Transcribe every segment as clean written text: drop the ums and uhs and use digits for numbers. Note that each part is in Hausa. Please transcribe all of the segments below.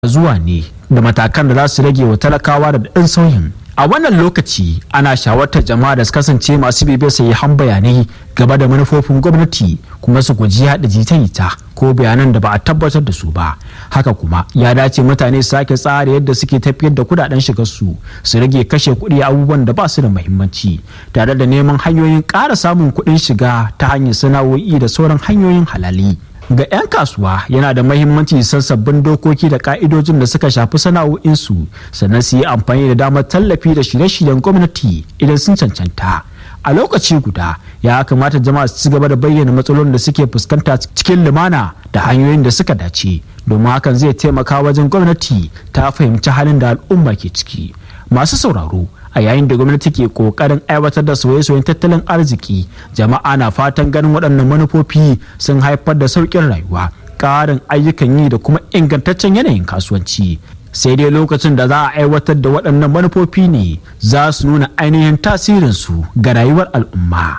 zuwa ne da matakan da za su rage wa talakawa da ɗan sauyin. A wannan lokaci ana shawartar jama'a da su kasance masu bibiyar sahihan bayanai gaba da manufofin gwamnati kuma su guji haɗa jita-jita ko bayanan da ba a tabbatar da su ba. Haka kuma ya dace mutane su sake tsara yadda suke tafiyar da kudaden shigarsu su rage kashe kuɗi a abubuwan da ba su da muhimmanci tare da neman hanyoyin ƙara samun kuɗin shiga ta hanyar sana'o'i da sauran hanyoyin halali. Ga 'yan kasuwa yana da mahimmanci san sabbin dokoki da ka'idojin da suka shafi sana'o'insu sannan su yi amfani da damar tallafi da shirye-shiryen gwamnati idan sun cancanta. A lokaci guda ya kamata jama'a su ci gaba da bayyana matsalolin da suke fuskanta cikin lumana da hanyoyin da suka dace domin hakan zai taimaka wajen gwamnati ta fahimci halin da al'umma ke ciki. Masu sauraro, a yayin da gwamnati ke kokarin aiwatar da sauye-sauyen tattalin arziki, jama'a na fatan ganin waɗannan manufofi sun haifar da sauƙin rayuwa, ƙarin ayyukan yi da kuma ingantaccen yanayin kasuwanci. Sai dai lokacin da za a aiwatar da waɗannan manufofi ne za su nuna ainihin tasirinsu ga rayuwar al'umma.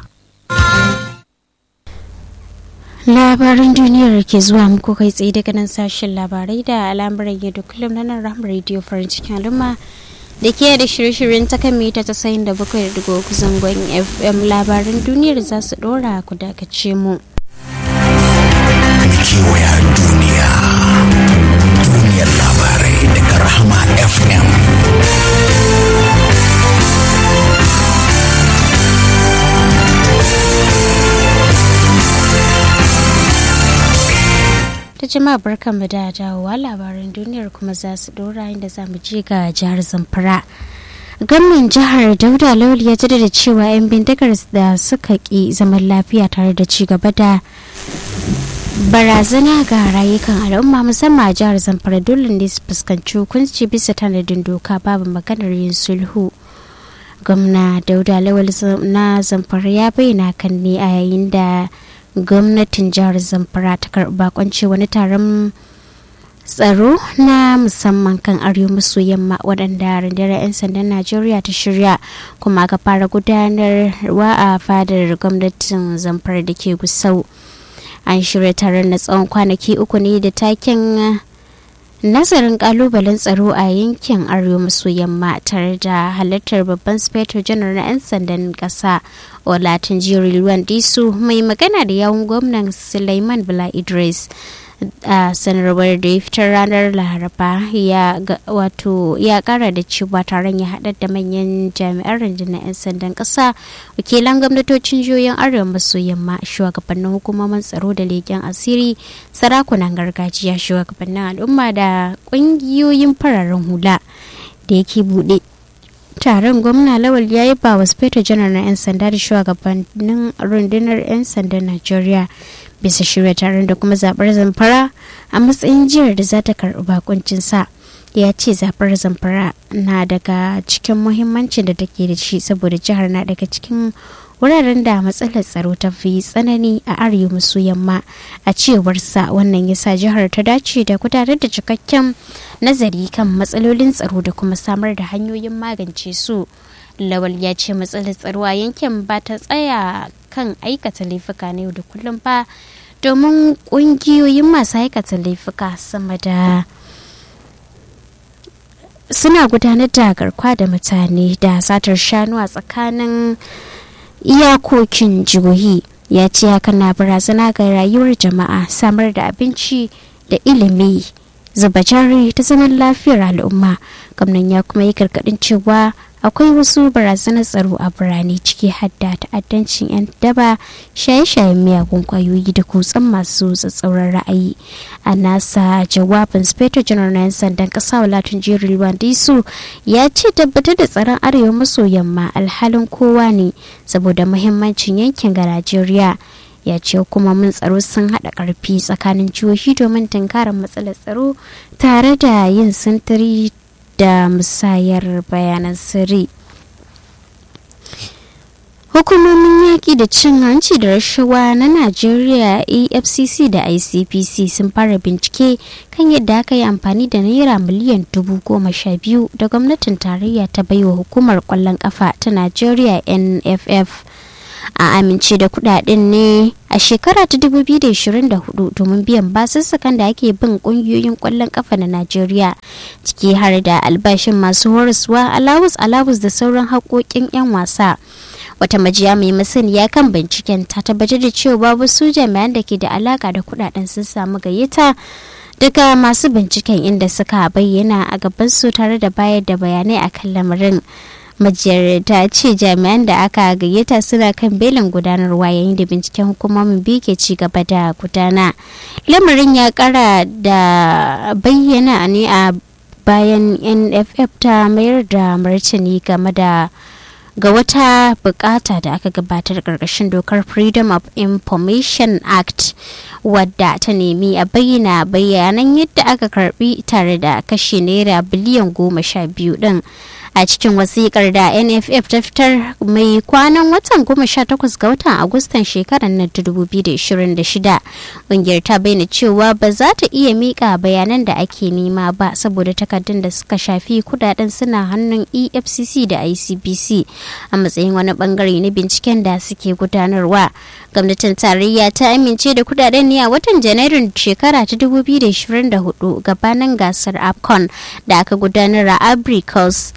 Labaran duniyar ke zuwa muku kai tsaye daga nan sashen labarai da al'amuran yau da kullum na nan Rahama Radio farin cikin al'umma da ke da shirye-shiryen ta kan mita 97.3 zangon FM. Labaran duniyar za su dora ku dakace mu. Kewaya duniyar labarai daga Rahama FM. Ta jama'a barkanmu da dawowa, labaran duniyar kuma za su dora inda za mu je ga jihar Zamfara. Gwamnan jihar Dauda Lawal ya jaddada cewa 'yan bindigar da suka ki zaman lafiya tare da ci gaba da barazana ga rayukan al'umma musamman a jihar Zamfara dole ne su fuskanci hukunci bisa tanadin doka, babu maganar yin sulhu. Gwamna Dauda Lawal na Zamfara ya bayyana kan ne a yayin da gwamnatin jihar Zamfara ta karɓi bakonci wani taron tsaro na musamman kan arewa maso yamma waɗanda rundunar 'yan sandan Najeriya ta shirya kuma aka fara gudanarwa a fadar gwamnatin Zamfara da ke Gusau. An shirya taron na tsawon kwanaki 3 ne da taken nazarin kalubalen tsaro a yankin arewa maso yamma tare da halartar babban sufeto janar na 'yan sandan kasa Olatunji Rilwan Disu, mai magana da yawun gwamnan Sulaiman Bala Idris. A sanarwar da ya fitar ranar Laraba ya kara da cewa taron ya haɗar da manyan jami'an rundunar 'yan sandan ƙasa, wakilan gwamnatocin jihohin arewa maso yamma, shugabannin hukumomin tsaro da leƙen asiri, sarakunan gargajiya, shugabannin al'umma da ƙungiyoyin fararen hula. Da yake buɗe taron, gwamna Lawal ya yi ba wa sufeto janar na 'yan sanda da shugabannin rundunar 'yan sandan Najeriya bisa shirya taron da kuma zaɓar Zamfara a matsayin jihar da za ta karɓi bakuncinsa. Ya ce zaɓar Zamfara na daga cikin muhimmancin da take da shi saboda jihar na daga cikin wuraren da matsalar tsaro ta fi tsanani a arewa maso yamma. A cewarsa wannan ya sa jihar ta dace da gudanar da cikakken nazari kan matsalolin tsaro da kuma samar da hanyoyin magance su. Lawal ya ce matsalar tsaro a yankin ba ta tsaya kan aikata laifuka na yau da kullum ba, domin kungiyoyin masu aikata laifuka sama da suna gudanar da garkuwa da mutane da satar shanu a tsakanin iyakokin jihohi. Ya ce hakan na barazana ga rayuwar jama'a, samar da abinci da ilimi, zuba jari ta zaman lafiyar al'umma. Gwamnan ya kuma yi gargaɗin cewa akwai wasu barazanar tsaro a birane ciki hadda ta'addancin 'yan daba, shaye-shayen miyagun kwayoyi da kutsen masu tsatsauran ra'ayi. A nasa jawabin sufeto janar na 'yan sandan kasa Olatunji Rilwan Disu ya ce tabbatar da tsaron arewa maso yamma alhalin kowa ne saboda muhimmancin yankin ga Najeriya. Ya ce hukumomin tsaro sun haɗa ƙarfi tsakanin jihohi domin tunkarar matsalar tsaro tare da yin sintiri da musayar bayanan sirri. Hukumomin yaƙi da cin hanci da rashawa na Najeriya EFCC da ICPC sun fara bincike kan yadda aka yi amfani da naira miliyan 12,000 da gwamnatin tarayya ta baiwa hukumar ƙwallon ƙafa ta Najeriya NFF. a amince da kudaden ne a shekara ta 2024 domin biyan basussukan da ake bin kungiyoyin kwallon kafa na Najeriya, ciki har da albashin masu horaswa, alawus da sauran haƙoƙin 'yan wasa. Wata majiya mai masaniya kan binciken ta tabbatar da cewa babu su jami'an da ke da alaka da kudaden sun samu gayyata daga masu binciken, inda suka bayyana a gabansu tare da bayar da bayanai akan lamarin. Majiyar ta ce jami'an da aka gayyata suna kan belin gudanarwa yayin da binciken hukumomin biyu ke ci gaba da gudana. Lamarin ya kara da bayyana ne a bayan NFF ta mayar da martani game da ga wata bukata da aka gabatar karkashin dokar Freedom of Information Act, wadda ta nemi a bayyana bayanan yadda aka karbi tare da kashe naira biliyan 12 din. A cikin wasikar da NFF ta fitar mai kwanan watan 18 ga watan Agustan shekarar na 2026, ƙungiyar ta bayyana cewa ba za ta iya miƙa bayanan da ake nema ba saboda takardun da suka shafi kudaden suna hannun EFCC da ICPC a matsayin wani bangare na binciken da suke gudanarwa. Gwamnatin tarayya ta amince da kudaden ne a watan Janairun shekara ta 2024 gabanin gasar AFCON da aka gudanar a Ivory Coast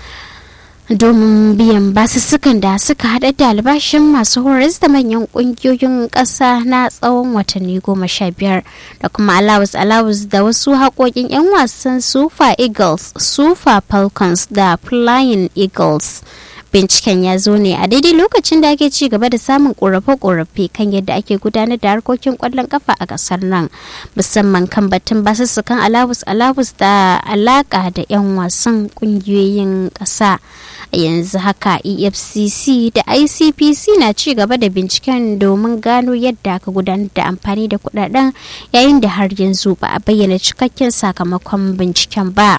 domin biyan basussukan da suka hada da albashin masu horas da manyan kungiyoyin kasa na tsawon watanni 15 da kuma alawus da wasu haƙoƙin 'yan wasan Super Eagles, Super Falcons da Flying Eagles. Binciken ya zo ne a daidai lokacin da ake ci gaba da samun korafe-korafe kan yadda ake gudanar da harkokin kwallon kafa a kasar nan, musamman kan batun basussukan alawus da alaka da 'yan wasan kungiyoyin kasa. A yanzu haka EFCC da ICPC na ci gaba da binciken domin gano yadda aka gudanar da amfani da kudaden, yayin da har yanzu ba a bayyana cikakken sakamakon binciken ba.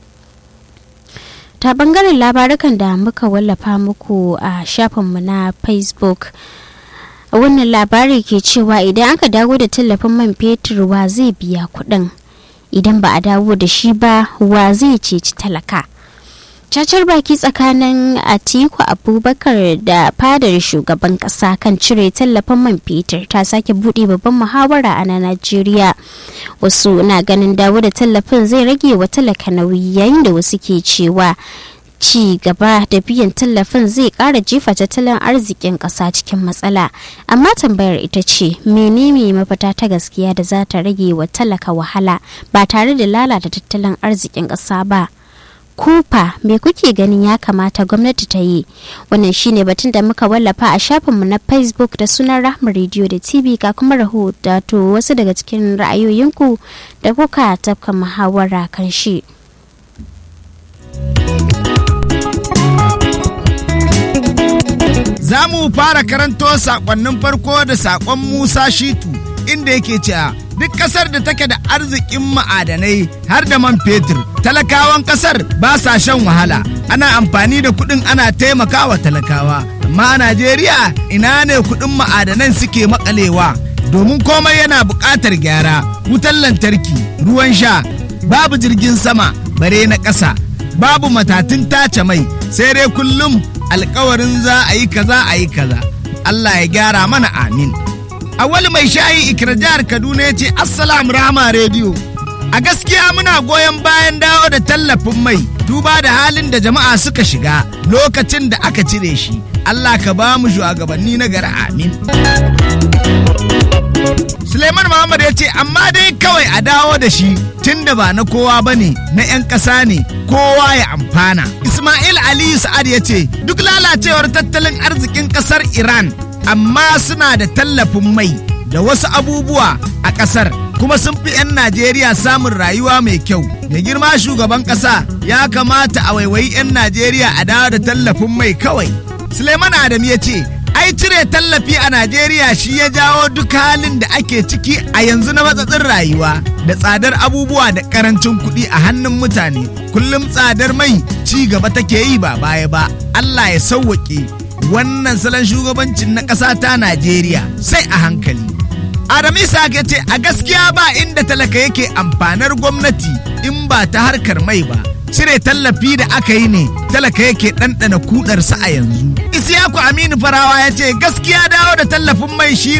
Ta bangaren labarukan da muka wallafa muku a shafinmu na Facebook, wannan labari ke cewa idan aka dawo da tallafin man fetur wa zai biya kuɗin, idan ba a dawo da shi ba wa zai ceci talaka. Cacar baki tsakanin Atiku Abubakar da fadar shugaban kasa kan cire tallafin man fetur ta sake bude babban muhawara a Najeriya. Wasu na ganin dawo da tallafin zai rage wa talaka nauyi, yayin da wasu ke cewa ci gaba da biyan tallafin zai kara jefa tattalin arzikin kasa cikin matsala. Amma tambayar ita ce, menene mafita ta gaskiya da za ta rage wa talaka wahala ba tare da lalata tattalin arzikin kasa ba? Kufa, me kuke ganin ya kamata gwamnati ta yi? Wannan shine batun da muka wallafa a shafinmu na Facebook da sunan Rahma Radio da TV, ga kuma rahoto wasu daga cikin ra'ayoyinku da kuka tafka muhawara kan shi. Za mu fara karanto sakonnin farko da sakon Musa Shitu, inda yake cewa duk kasar da take da arzikin ma'adanai har da man fetur, talakawan kasar ba sa shan wahala, ana amfani da kuɗin ana taimakawa talakawa. Amma a Najeriya ina ne kuɗin ma'adanan suke makalewa? Domin komai yana buƙatar gyara, wutar lantarki, ruwan sha, babu jirgin sama bare na ƙasa, babu matatun tace mai, sai dai kullum alkawarin za a yi kaza a yi kaza. Allah ya gyara mana, amin. Awali mai shayi Ikra jihar Kaduna ya ce Assalamu Rahama Radio. A gaskiya muna goyon bayan dawo da tallafin mai, duba da halin da jama'a suka shiga lokacin da aka cire shi. Allah ka ba mu shugabanni na gari, amin. Suleiman Muhammad ya ce amma dai kawai a dawo da shi, tunda ba na kowa bane, na 'yan ƙasa ne, kowa ya amfana. Ismail Aliyu Sa'ad ya ce duk lalacewar tattalin arzikin ƙasar Iran, amma suna da tallafin mai da wasu abubuwa a ƙasar, kuma sun fi 'yan Najeriya samun rayuwa mai kyau. Mai girma shugaban ƙasa ya kamata a waiwayi 'yan Najeriya a dawo da tallafin mai kawai. Suleiman Adam ya ce ai cire tallafi a Najeriya shi ya jawo duk halin da ake ciki a yanzu na matsatsin rayuwa da tsadar abubuwa da karancin kuɗi a hannun mutane. Kullum tsadar mai ci gaba take yi ba baya ba. Allah ya sauwaƙe wannan salon shugabancin na ƙasa ta Najeriya sai a hankali. Adam Isa ya ce a gaskiya ba inda talaka yake amfanar gwamnati in ba ta harkar mai ba. cire tallafi da aka yi ne talaka yake ɗanɗana kudarsa a yanzu. Isiyaku Aminu Farawa ya ce gaskiya dawo da tallafin mai shi